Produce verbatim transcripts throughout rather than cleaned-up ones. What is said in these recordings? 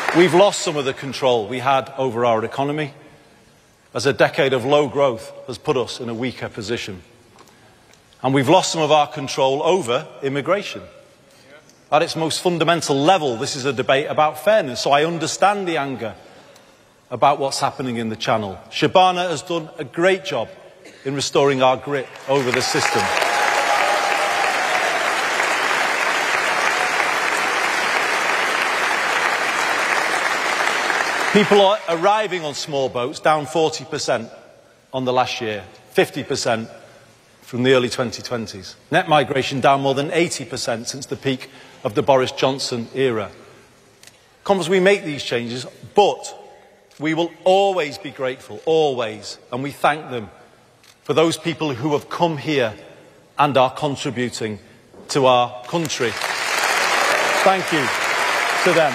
We've lost some of the control we had over our economy, as a decade of low growth has put us in a weaker position. And we've lost some of our control over immigration. At its most fundamental level, this is a debate about fairness, so I understand the anger about what's happening in the Channel. Shabana has done a great job in restoring our grip over the system. People are arriving on small boats, down forty percent on the last year, fifty percent from the early twenty twenties. Net migration down more than eighty percent since the peak of the Boris Johnson era. Conference, we make these changes, but we will always be grateful, always, and we thank them for those people who have come here and are contributing to our country. Thank you to them.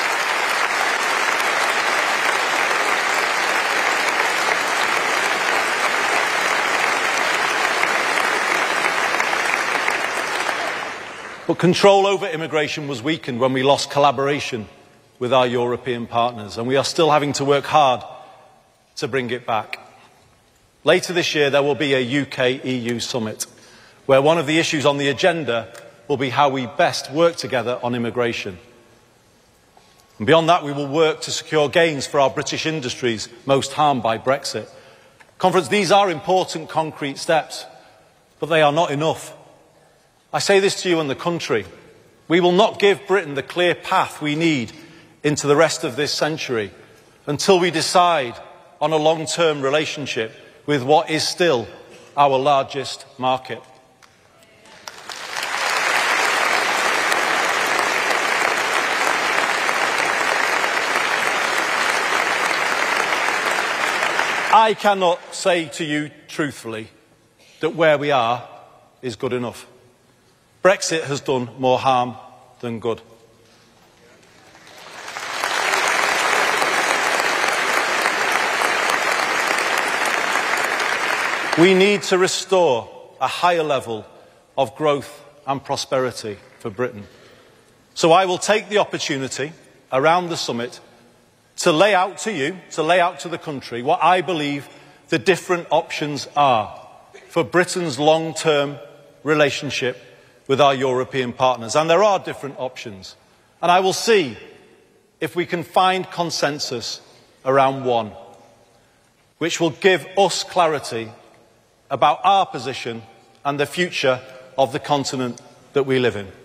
But control over immigration was weakened when we lost collaboration with our European partners, and we are still having to work hard to bring it back. Later this year, there will be a U K E U summit, where one of the issues on the agenda will be how we best work together on immigration. And beyond that, we will work to secure gains for our British industries most harmed by Brexit. Conference, these are important concrete steps, but they are not enough. I say this to you and the country. We will not give Britain the clear path we need into the rest of this century until we decide on a long-term relationship with what is still our largest market. I cannot say to you truthfully that where we are is good enough. Brexit has done more harm than good. We need to restore a higher level of growth and prosperity for Britain. So I will take the opportunity around the summit to lay out to you, to lay out to the country, what I believe the different options are for Britain's long-term relationship with our European partners. And there are different options. And I will see if we can find consensus around one, which will give us clarity about our position and the future of the continent that we live in.